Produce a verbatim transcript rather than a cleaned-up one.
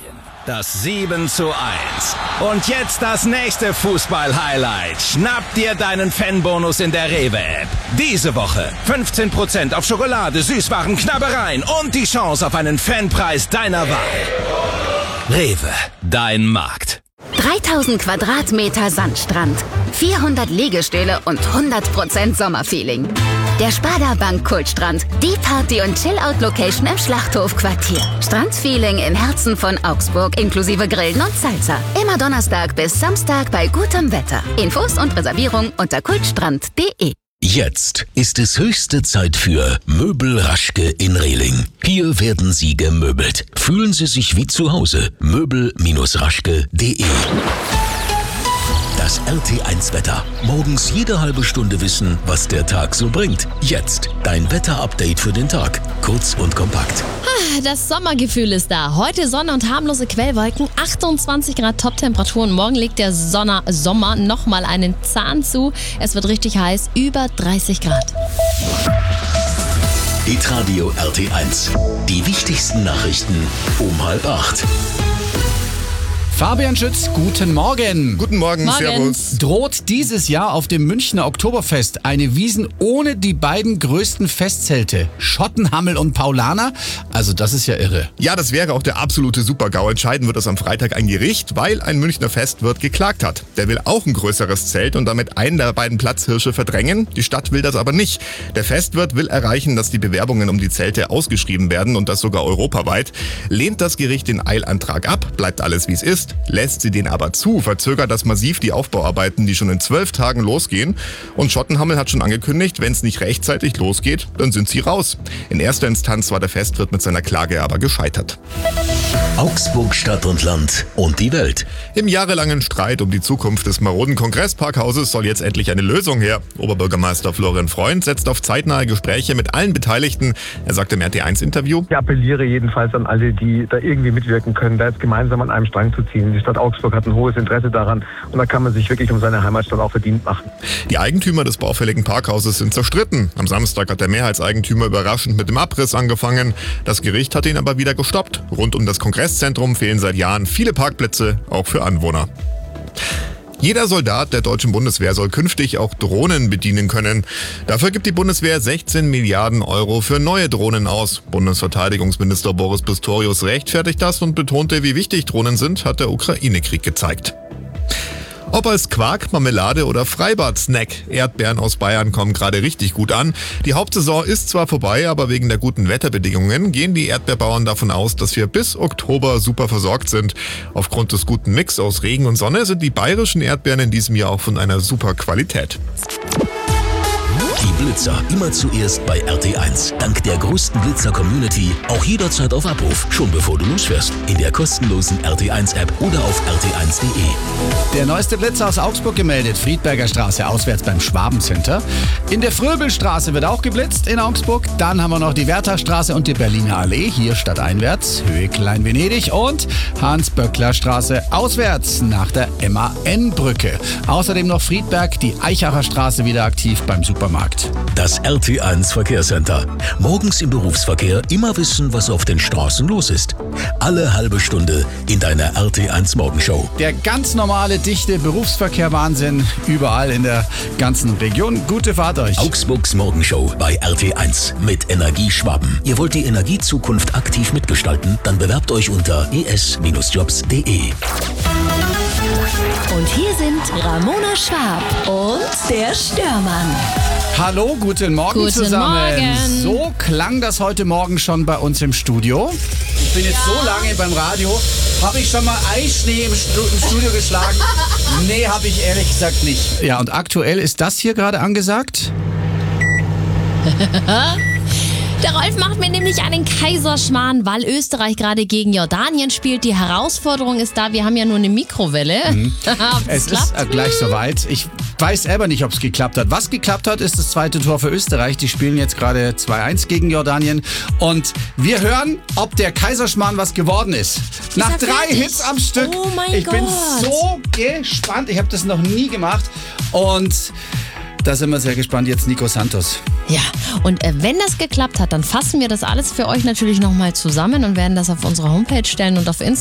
Das sieben zu eins. Und jetzt das nächste Fußball-Highlight. Schnapp dir deinen Fanbonus in der Rewe-App. Diese Woche fünfzehn Prozent auf Schokolade, Süßwaren, Knabbereien und die Chance auf einen Fanpreis deiner Wahl. Rewe, dein Markt. dreitausend Quadratmeter Sandstrand, vierhundert Liegestühle und hundert Prozent Sommerfeeling. Der Sparda Bank Kultstrand, die Party- und Chill-Out-Location im Schlachthofquartier. Strandfeeling im Herzen von Augsburg inklusive Grillen und Salsa. Immer Donnerstag bis Samstag bei gutem Wetter. Infos und Reservierung unter kultstrand punkt de. Jetzt ist es höchste Zeit für Möbel Raschke in Rehling. Hier werden Sie gemöbelt. Fühlen Sie sich wie zu Hause. möbel Raschke punkt de. Das R T eins Wetter. Morgens jede halbe Stunde wissen, was der Tag so bringt. Jetzt dein Wetterupdate für den Tag. Kurz und kompakt. Das Sommergefühl ist da. Heute Sonne und harmlose Quellwolken, achtundzwanzig Grad Top-Temperaturen. Morgen legt der Sonner Sommer nochmal einen Zahn zu. Es wird richtig heiß, über dreißig Grad. Hitradio R T eins. Die wichtigsten Nachrichten um halb acht. Fabian Schütz, guten Morgen. Guten Morgen, Morgen. Servus. Droht dieses Jahr auf dem Münchner Oktoberfest eine Wiesn ohne die beiden größten Festzelte, Schottenhammel und Paulaner? Also das ist ja irre. Ja, das wäre auch der absolute Super-GAU. Entscheiden wird es am Freitag ein Gericht, weil ein Münchner Festwirt geklagt hat. Der will auch ein größeres Zelt und damit einen der beiden Platzhirsche verdrängen. Die Stadt will das aber nicht. Der Festwirt will erreichen, dass die Bewerbungen um die Zelte ausgeschrieben werden und das sogar europaweit. Lehnt das Gericht den Eilantrag ab, bleibt alles wie es ist. Lässt sie den aber zu, verzögert das massiv die Aufbauarbeiten, die schon in zwölf Tagen losgehen. Und Schottenhammel hat schon angekündigt, wenn es nicht rechtzeitig losgeht, dann sind sie raus. In erster Instanz war der Festwirt mit seiner Klage aber gescheitert. Augsburg Stadt und Land und die Welt. Im jahrelangen Streit um die Zukunft des maroden Kongressparkhauses soll jetzt endlich eine Lösung her. Oberbürgermeister Florian Freund setzt auf zeitnahe Gespräche mit allen Beteiligten. Er sagte im R T eins Interview: Ich appelliere jedenfalls an alle, die da irgendwie mitwirken können, da jetzt gemeinsam an einem Strang zu ziehen. Die Stadt Augsburg hat ein hohes Interesse daran und da kann man sich wirklich um seine Heimatstadt auch verdient machen. Die Eigentümer des baufälligen Parkhauses sind zerstritten. Am Samstag hat der Mehrheitseigentümer überraschend mit dem Abriss angefangen. Das Gericht hat ihn aber wieder gestoppt. Rund um das Kongresszentrum fehlen seit Jahren viele Parkplätze, auch für Anwohner. Jeder Soldat der deutschen Bundeswehr soll künftig auch Drohnen bedienen können. Dafür gibt die Bundeswehr sechzehn Milliarden Euro für neue Drohnen aus. Bundesverteidigungsminister Boris Pistorius rechtfertigt das und betonte, wie wichtig Drohnen sind, hat der Ukraine-Krieg gezeigt. Ob als Quark, Marmelade oder Freibad-Snack, Erdbeeren aus Bayern kommen gerade richtig gut an. Die Hauptsaison ist zwar vorbei, aber wegen der guten Wetterbedingungen gehen die Erdbeerbauern davon aus, dass wir bis Oktober super versorgt sind. Aufgrund des guten Mix aus Regen und Sonne sind die bayerischen Erdbeeren in diesem Jahr auch von einer super Qualität. Die Blitzer immer zuerst bei R T eins. Dank der größten Blitzer-Community auch jederzeit auf Abruf, schon bevor du losfährst. In der kostenlosen R T eins App oder auf r t eins punkt de. Der neueste Blitzer aus Augsburg gemeldet, Friedberger Straße auswärts beim Schwabencenter. In der Fröbelstraße wird auch geblitzt in Augsburg. Dann haben wir noch die Wertherstraße und die Berliner Allee, hier stadteinwärts, Höhe Klein-Venedig und Hans-Böckler-Straße auswärts nach der M A N-Brücke. Außerdem noch Friedberg, die Eichacher Straße wieder aktiv beim Supermarkt. Das R T eins Verkehrscenter. Morgens im Berufsverkehr immer wissen, was auf den Straßen los ist. Alle halbe Stunde in deiner R T eins Morgenshow. Der ganz normale, dichte Berufsverkehr-Wahnsinn überall in der ganzen Region. Gute Fahrt euch. Augsburgs Morgenshow bei R T eins mit Energie Schwaben. Ihr wollt die Energiezukunft aktiv mitgestalten? Dann bewerbt euch unter e s Bindestrich jobs punkt de. Und hier sind Ramona Schwab und der Störmann. Hallo, guten Morgen Guten zusammen. Morgen. So klang das heute Morgen schon bei uns im Studio. Ich bin jetzt so lange beim Radio. Habe ich schon mal Eischnee im, Stu- im Studio geschlagen? Nee, habe ich ehrlich gesagt nicht. Ja, und aktuell ist das hier gerade angesagt? Der Rolf macht mir nämlich einen Kaiserschmarrn, weil Österreich gerade gegen Jordanien spielt. Die Herausforderung ist da, wir haben ja nur eine Mikrowelle. Mhm. Es ist äh, gleich soweit. Ich weiß selber nicht, ob es geklappt hat. Was geklappt hat, ist das zweite Tor für Österreich. Die spielen jetzt gerade zwei eins gegen Jordanien. Und wir hören, ob der Kaiserschmarrn was geworden ist. Ist Nach er drei fertig? Hits am Stück. Oh mein ich bin Gott. so gespannt. Ich habe das noch nie gemacht. Und da sind wir sehr gespannt. Jetzt Nico Santos. Ja, und äh, wenn das geklappt hat, dann fassen wir das alles für euch natürlich nochmal zusammen und werden das auf unsere Homepage stellen und auf Instagram.